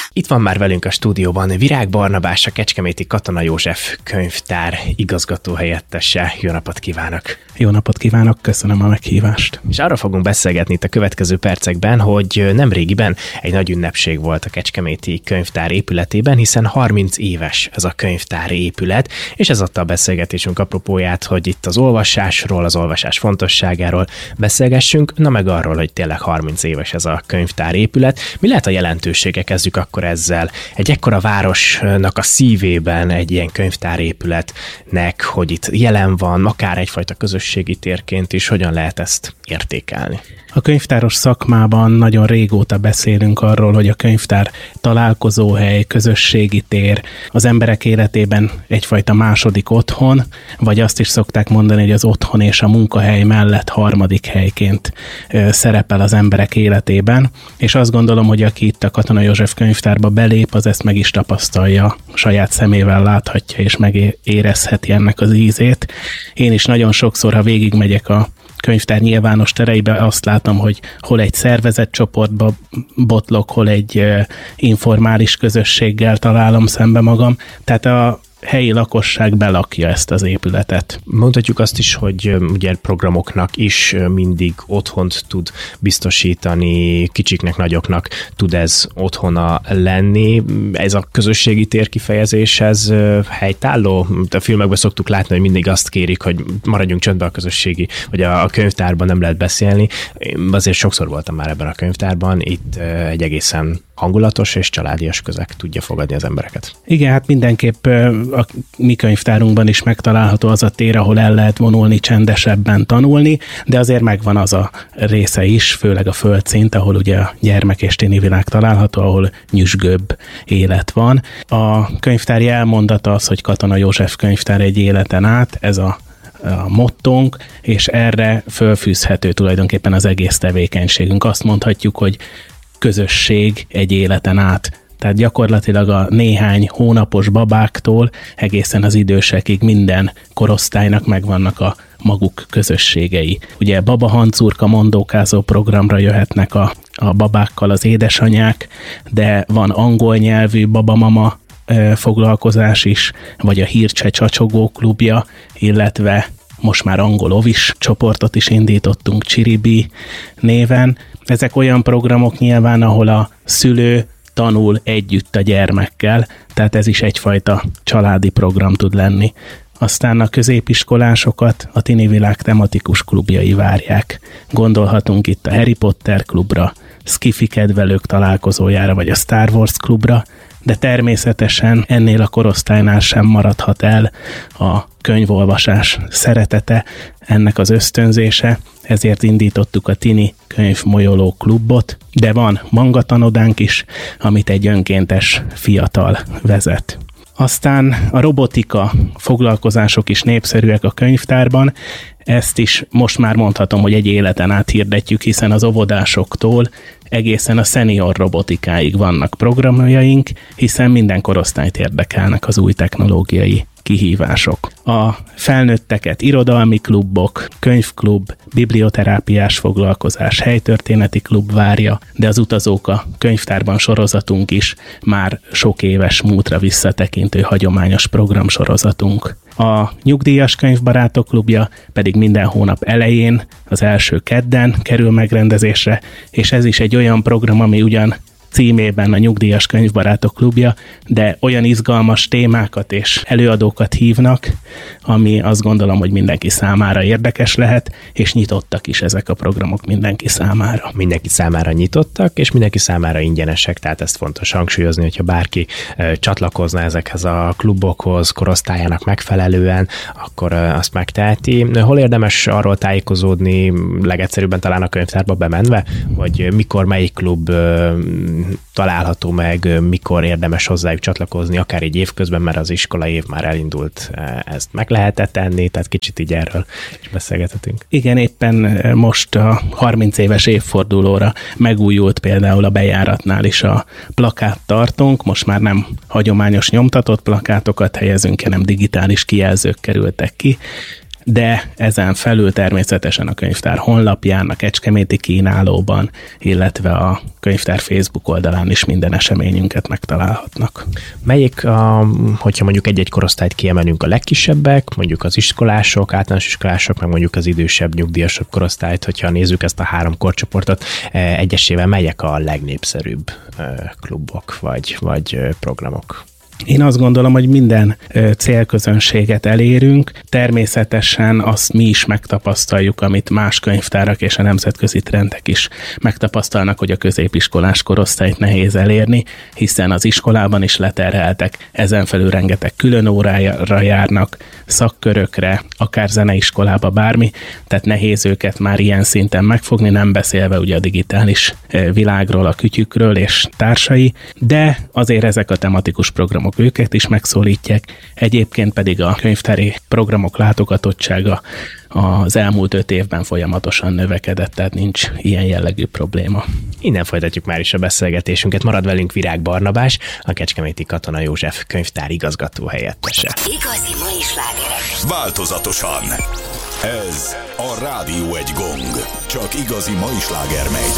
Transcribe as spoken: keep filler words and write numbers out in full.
Itt van már velünk a stúdióban Virág Barnabás, a Kecskeméti Katona József könyvtár igazgató helyettese. Jó napot kívánok! Jó napot kívánok, köszönöm a meghívást. És arra fogunk beszélgetni itt a következő percekben, hogy nemrégiben egy nagy ünnepség volt a Kecskeméti könyvtár épületében, hiszen harminc éves ez a könyvtár épület, és ez adta a beszélgetésünk apropóját, hogy itt az olvasásról, az olvasás fontosságáról beszélgessünk, na meg arról, hogy tényleg harminc éves ez a könyvtár épület. Mi lehet a jelentősége? Kezdjük akkor ezzel. Egy ekkora városnak a szívében egy ilyen könyvtárépületnek, hogy itt jelen van, akár egyfajta közösségi térként is, hogyan lehet ezt értékelni? A könyvtáros szakmában nagyon régóta beszélünk arról, hogy a könyvtár találkozóhely, közösségi tér, az emberek életében egyfajta második otthon, vagy azt is szokták mondani, hogy az otthon és a munkahely mellett harmadik helyként szerepel az emberek életében, és azt gondolom, hogy aki itt a Katona József könyvtárba belép, az ezt meg is tapasztalja, saját szemével láthatja és megérezheti ennek az ízét. Én is nagyon sokszor, ha végigmegyek a könyvtár nyilvános tereibe, azt látom, hogy hol egy szervezett csoportba botlok, hol egy informális közösséggel találom szembe magam. Tehát a helyi lakosság belakja ezt az épületet. Mondhatjuk azt is, hogy ugye programoknak is mindig otthont tud biztosítani, kicsiknek, nagyoknak tud ez otthona lenni. Ez a közösségi tér kifejezés, ez helytálló? A filmekben szoktuk látni, hogy mindig azt kérik, hogy maradjunk csöndben a közösségi, vagy a könyvtárban nem lehet beszélni. Azért sokszor voltam már ebben a könyvtárban, itt egy egészen hangulatos és családias közeg tudja fogadni az embereket. Igen, hát mindenképp a mi könyvtárunkban is megtalálható az a tér, ahol el lehet vonulni, csendesebben tanulni, de azért megvan az a része is, főleg a földszint, ahol ugye a gyermek és téni világ található, ahol nyüzsgőbb élet van. A könyvtári elmondata az, hogy Katona József könyvtár egy életen át, ez a a mottónk, és erre fölfűzhető tulajdonképpen az egész tevékenységünk. Azt mondhatjuk, hogy közösség egy életen át. Tehát gyakorlatilag a néhány hónapos babáktól egészen az idősekig minden korosztálynak megvannak a maguk közösségei. Ugye babahancurka mondókázó programra jöhetnek a, a babákkal az édesanyák, de van angol nyelvű babamama foglalkozás is, vagy a Hírcseh Csacsogó klubja, illetve most már angol ovis csoportot is indítottunk Csiribi néven. Ezek olyan programok nyilván, ahol a szülő tanul együtt a gyermekkel, tehát ez is egyfajta családi program tud lenni. Aztán a középiskolásokat a Tini Világ tematikus klubjai várják. Gondolhatunk itt a Harry Potter klubra, Skifi kedvelők találkozójára, vagy a Star Wars klubra, de természetesen ennél a korosztálynál sem maradhat el a könyvolvasás szeretete, ennek az ösztönzése, ezért indítottuk a Tini könyvmolyoló klubot, de van mangatanodánk is, amit egy önkéntes fiatal vezet. Aztán a robotika foglalkozások is népszerűek a könyvtárban, ezt is most már mondhatom, hogy egy életen át hirdetjük, hiszen az óvodásoktól egészen a senior robotikáig vannak programjaink, hiszen minden korosztályt érdekelnek az új technológiai kihívások. A felnőtteket irodalmi klubok, könyvklub, biblioterápiás foglalkozás, helytörténeti klub várja, de az utazók a könyvtárban sorozatunk is már sok éves múltra visszatekintő hagyományos programsorozatunk. A Nyugdíjas Könyvbarátok klubja pedig minden hónap elején, az első kedden kerül megrendezésre, és ez is egy olyan program, ami ugyan címében a Nyugdíjas Könyvbarátok klubja, de olyan izgalmas témákat és előadókat hívnak, ami azt gondolom, hogy mindenki számára érdekes lehet, és nyitottak is ezek a programok mindenki számára. Mindenki számára nyitottak, és mindenki számára ingyenesek, tehát ezt fontos hangsúlyozni, hogyha bárki e, csatlakozna ezekhez a klubokhoz, korosztályának megfelelően, akkor e, azt megteheti. Hol érdemes arról tájékozódni, legegyszerűbben talán a könyvtárba bemenve, vagy mikor melyik klub e, található meg, mikor érdemes hozzájuk csatlakozni, akár egy évközben, mert az iskolai év már elindult, ezt meg lehetett tenni, tehát kicsit így erről is beszélgethetünk. Igen, éppen most a harminc éves évfordulóra megújult például a bejáratnál is a plakáttartónk, most már nem hagyományos nyomtatott plakátokat helyezünk, hanem digitális kijelzők kerültek ki. de ezen felül természetesen a könyvtár honlapján, a kecskeméti kínálóban, illetve a könyvtár Facebook oldalán is minden eseményünket megtalálhatnak. Melyik, a, hogyha mondjuk egy-egy korosztályt kiemelünk, a legkisebbek, mondjuk az iskolások, általános iskolások, meg mondjuk az idősebb, nyugdíjasabb korosztályt, hogyha nézzük ezt a három korcsoportot, egyesével melyek a legnépszerűbb klubok vagy, vagy programok? Én azt gondolom, hogy minden célközönséget elérünk. Természetesen azt mi is megtapasztaljuk, amit más könyvtárak és a nemzetközi trendek is megtapasztalnak, hogy a középiskolás korosztályt nehéz elérni, hiszen az iskolában is leterheltek, ezen felül rengeteg külön órára járnak, szakkörökre, akár zeneiskolába, bármi, tehát nehéz őket már ilyen szinten megfogni, nem beszélve ugye a digitális világról, a kütyükről és társai, de azért ezek a tematikus programok őket is megszólítják, egyébként pedig a könyvtári programok látogatottsága az elmúlt öt évben folyamatosan növekedett, tehát nincs ilyen jellegű probléma. Innen folytatjuk már is a beszélgetésünket. Marad velünk Virág Barnabás, a Kecskeméti Katona József könyvtár igazgató helyettese. Igazi mai slágerek. Változatosan. Ez a Rádió egy gong. Csak igazi mai sláger megy.